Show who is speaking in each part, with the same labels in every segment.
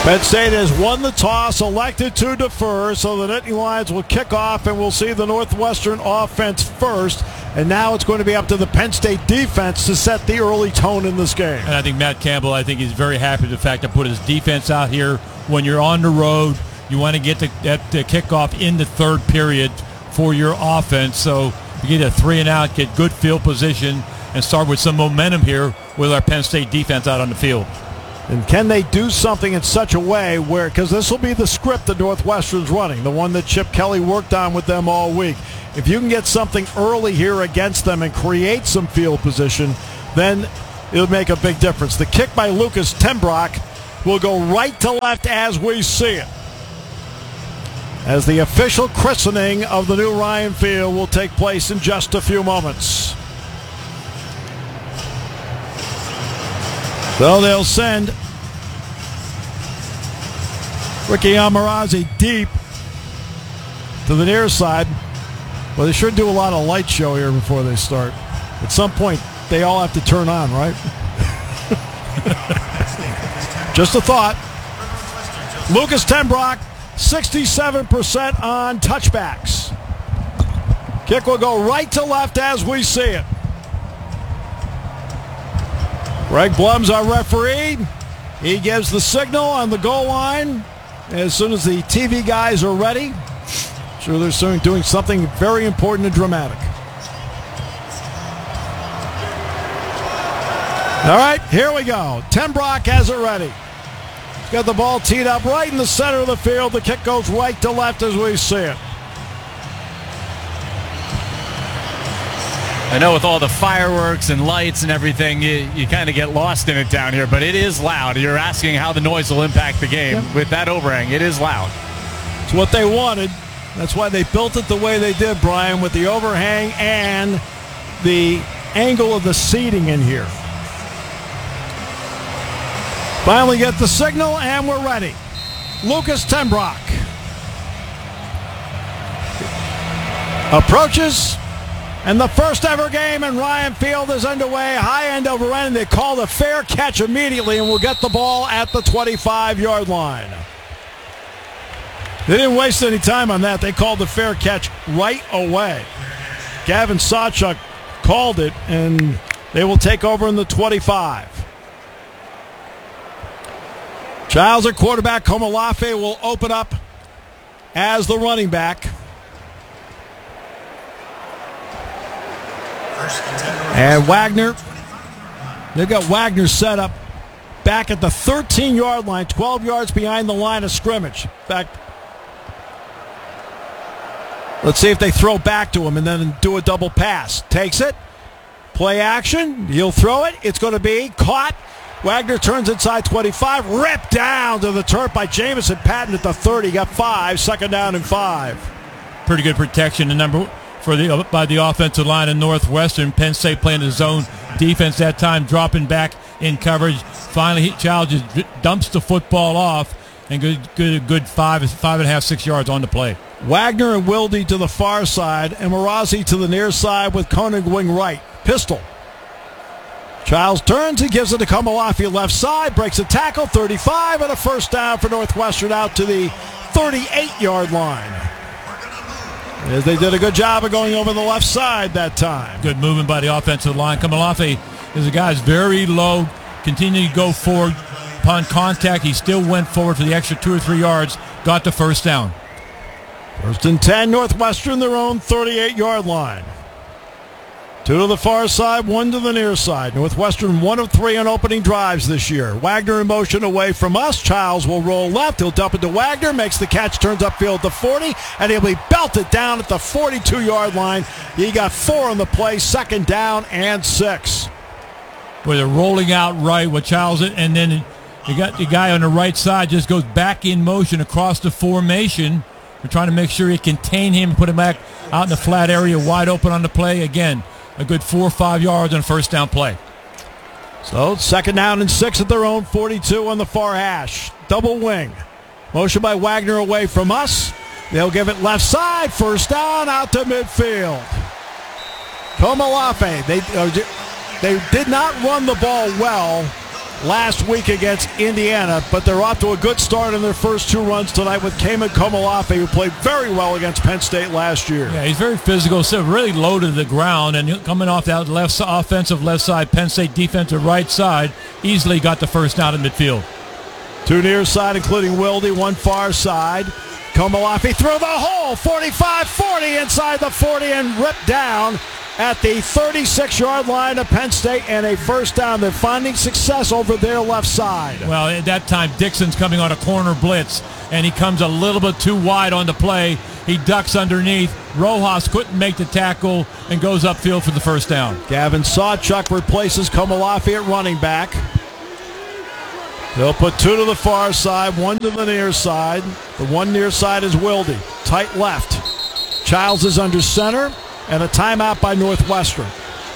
Speaker 1: Penn State has won the toss, elected to defer, so the Nittany Lions will kick off, and we'll see the Northwestern offense first. And now it's going to be up to the Penn State defense to set the early tone in this game.
Speaker 2: And I think Matt Campbell, he's very happy with the fact to put his defense out here. When you're on the road, you want to get the kickoff in the third period for your offense. So you get a 3-and-out, get good field position, and start with some momentum here with our Penn State defense out on the field.
Speaker 1: And can they do something in such a way where, because this will be the script that Northwestern's running, the one that Chip Kelly worked on with them all week. If you can get something early here against them and create some field position, then it'll make a big difference. The kick by Lucas Tenbrock will go right to left as we see it, as the official christening of the new Ryan Field will take place in just a few moments. So they'll send Ricky Almarazzi deep to the near side. Well, they sure do a lot of light show here before they start. At some point, they all have to turn on, right? Just a thought. Lucas Tenbrock, 67% on touchbacks. Kick will go right to left as we see it. Greg Blum's our referee. He gives the signal on the goal line as soon as the TV guys are ready. Sure, they're doing something very important and dramatic. All right, here we go. Tenbrock has it ready. He's got the ball teed up right in the center of the field. The kick goes right to left as we see it.
Speaker 3: I know with all the fireworks and lights and everything, you kind of get lost in it down here, but it is loud. You're asking how the noise will impact the game. Yep. With that overhang, it is loud.
Speaker 1: It's what they wanted. That's why they built it the way they did, Brian, with the overhang and the angle of the seating in here. Finally get the signal, and we're ready. Lucas Tenbrock approaches. And the first ever game in Ryan Field is underway. High end over end. They call a fair catch immediately and will get the ball at the 25-yard line. They didn't waste any time on that. They called the fair catch right away. Gavin Sawchuk called it, and they will take over in the 25. Childs at quarterback. Komolafe will open up as the running back. And Wagner, they've got Wagner set up back at the 13-yard line, 12 yards behind the line of scrimmage. In fact, let's see if they throw back to him and then do a double pass. Takes it, play action, he'll throw it. It's going to be caught. Wagner turns inside 25, ripped down to the turf by Jamison Patton at the 30. Got 5, second down and 5.
Speaker 2: Pretty good protection. By the offensive line in Northwestern. Penn State playing the zone defense that time, dropping back in coverage. Finally, Child just dumps the football off, and good 5.5, 6 yards on the play.
Speaker 1: Wagner and Wilde to the far side, and Marazi to the near side with Koenig wing right. Pistol. Childs turns, he gives it to Komolafe left side, breaks a tackle, 35, and a first down for Northwestern out to the 38-yard line. As they did a good job of going over the left side that time.
Speaker 2: Good movement by the offensive line. Komolafe is a guy who's very low, continuing to go forward. Upon contact, he still went forward for the extra 2 or 3 yards, got the first down.
Speaker 1: First and 10, Northwestern, their own 38-yard line. 2 to the far side, 1 to the near side. Northwestern 1 of 3 on opening drives this year. Wagner in motion away from us. Childs will roll left. He'll dump it to Wagner, makes the catch, turns upfield to 40, and he'll be belted down at the 42-yard line. He got 4 on the play, second down and 6.
Speaker 2: Where they're rolling out right with Childs, and then you got the guy on the right side just goes back in motion across the formation. We're trying to make sure he contain him and put him back out in the flat area, wide open on the play. Again, a good 4 or 5 yards on a first down play.
Speaker 1: So second down and 6 at their own 42 on the far hash. Double wing. Motion by Wagner away from us. They'll give it left side. First down out to midfield. Komolafe. They did not run the ball well last week against Indiana, but they're off to a good start in their first 2 runs tonight with Cayman Komolafe, who played very well against Penn State last year.
Speaker 2: Yeah, he's very physical, so really low to the ground, and coming off that offensive left side, Penn State defensive right side, easily got the first down in midfield.
Speaker 1: 2 near side, including Wilde, 1 far side. Komolafe through the hole, 45-40 inside the 40 and ripped down at the 36-yard line of Penn State, and a first down. They're finding success over their left side.
Speaker 2: Well, at that time, Dixon's coming on a corner blitz, and he comes a little bit too wide on the play. He ducks underneath. Rojas couldn't make the tackle and goes upfield for the first down.
Speaker 1: Gavin Sawchuk replaces Komolafe at running back. They'll put 2 to the far side, 1 to the near side. The 1 near side is Wilde. Tight left. Childs is under center. And a timeout by Northwestern.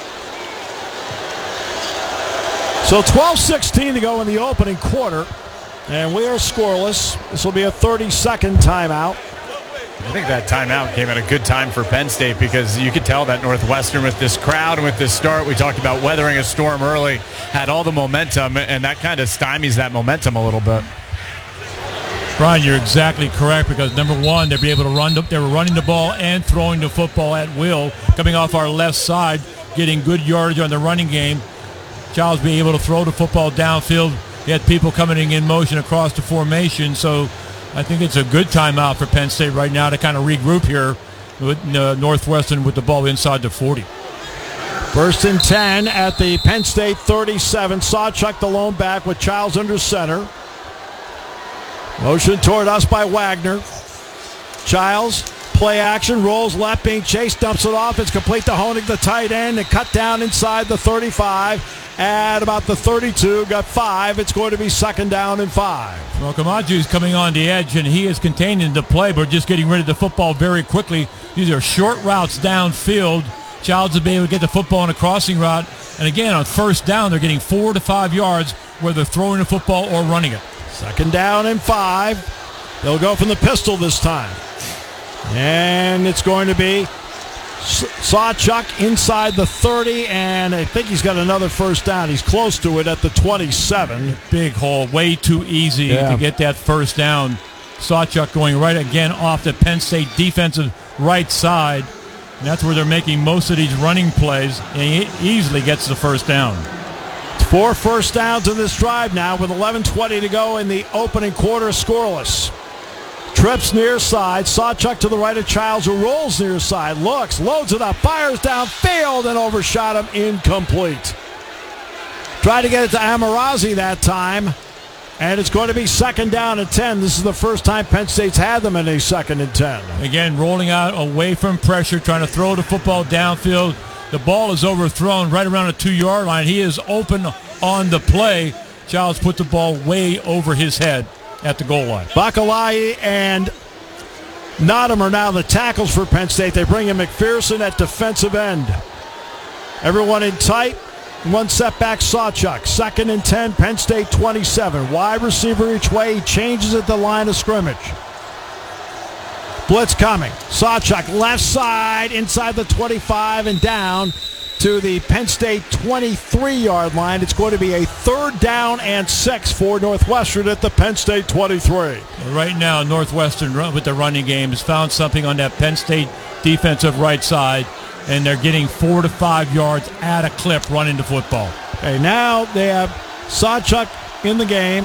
Speaker 1: So 12:16 to go in the opening quarter. And we are scoreless. This will be a 30-second timeout.
Speaker 3: I think that timeout came at a good time for Penn State because you could tell that Northwestern, with this crowd and with this start, we talked about weathering a storm early, had all the momentum, and that kind of stymies that momentum a little bit.
Speaker 2: Brian, you're exactly correct because, number one, they'll be able to run. They were running the ball and throwing the football at will, coming off our left side, getting good yardage on the running game. Childs being able to throw the football downfield. He had people coming in motion across the formation, so I think it's a good timeout for Penn State right now to kind of regroup here with Northwestern with the ball inside the 40.
Speaker 1: First and 10 at the Penn State 37. Sawchuk the lone back with Childs under center. Motion toward us by Wagner. Childs, play action, rolls left, being chased, dumps it off. It's complete to Honig, the tight end, and cut down inside the 35 at about the 32. Got 5. It's going to be second down and 5.
Speaker 2: Well, Kamaju's coming on the edge, and he is containing the play, but just getting rid of the football very quickly. These are short routes downfield. Childs will be able to get the football on a crossing route. And again, on first down, they're getting 4 to 5 yards, whether throwing the football or running it.
Speaker 1: Second down and 5. They'll go from the pistol this time. And it's going to be Sawchuk inside the 30, and I think he's got another first down. He's close to it at the 27.
Speaker 2: Big hole, way too easy to get that first down. Sawchuk going right again off the Penn State defensive right side. And that's where they're making most of these running plays, and he easily gets the first down.
Speaker 1: 4 first downs in this drive now with 11:20 to go in the opening quarter, scoreless. Trips near side, Sawchuk to the right of Childs, who rolls near side, looks, loads it up, fires downfield, and overshot him, incomplete. Tried to get it to Amarazi that time, and it's going to be second down and 10. This is the first time Penn State's had them in a second and 10.
Speaker 2: Again, rolling out away from pressure, trying to throw the football downfield. The ball is overthrown right around the 2-yard line. He is open on the play. Childs put the ball way over his head at the goal line.
Speaker 1: Bakalai and Nottom are now the tackles for Penn State. They bring in McPherson at defensive end. Everyone in tight. 1 setback, Sawchuk. Second and 10, Penn State 27. Wide receiver each way. He changes at the line of scrimmage. Blitz coming. Sawchuk left side inside the 25 and down to the Penn State 23-yard line. It's going to be a third down and 6 for Northwestern at the Penn State 23.
Speaker 2: Right now, Northwestern with the running game has found something on that Penn State defensive right side, and they're getting 4 to 5 yards at a clip running the football.
Speaker 1: Okay, now they have Sawchuk in the game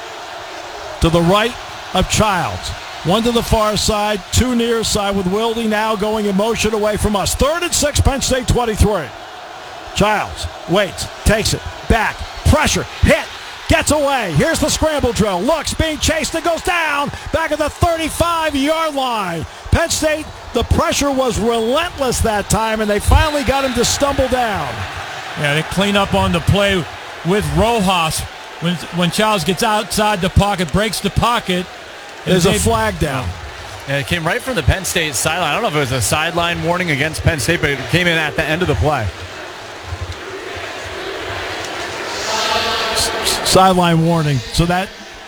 Speaker 1: to the right of Childs. 1 to the far side, 2 near side with Wilde now going in motion away from us. 3rd and 6, Penn State 23. Childs waits, takes it, back, pressure, hit, gets away. Here's the scramble drill. Looks, being chased, and goes down back at the 35-yard line. Penn State, the pressure was relentless that time, and they finally got him to stumble down.
Speaker 2: Yeah, they clean up on the play with Rojas. When Childs gets outside the pocket, breaks the pocket,
Speaker 1: there's a flag down.
Speaker 3: And it came right from the Penn State sideline. I don't know if it was a sideline warning against Penn State, but it came in at the end of the play.
Speaker 1: Sideline warning. So that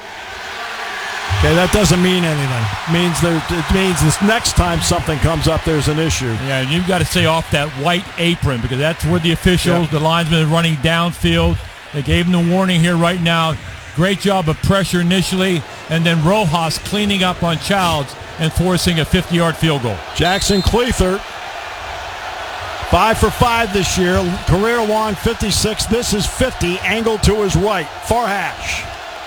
Speaker 1: doesn't mean anything. It means this next time something comes up, there's an issue.
Speaker 2: Yeah, and you've got to stay off that white apron because that's where the officials, the linesmen are running downfield. They gave him the warning here right now. Great job of pressure initially, and then Rojas cleaning up on Childs and forcing a 50-yard field goal.
Speaker 1: Jackson Cleathert, 5 for 5 this year. Career long 56. This is 50, angled to his right. Far hash.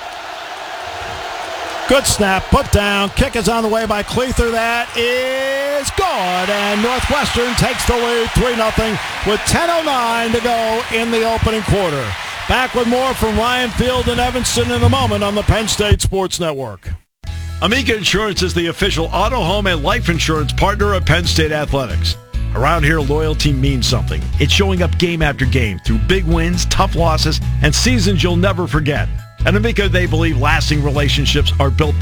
Speaker 1: Good snap, put down. Kick is on the way by Cleathert. That is good. And Northwestern takes the lead 3-0 with 10:09 to go in the opening quarter. Back with more from Ryan Field and Evanston in a moment on the Penn State Sports Network. Amica Insurance is the official auto, home, and life insurance partner of Penn State Athletics. Around here, loyalty means something. It's showing up game after game through big wins, tough losses, and seasons you'll never forget. At Amica, they believe lasting relationships are built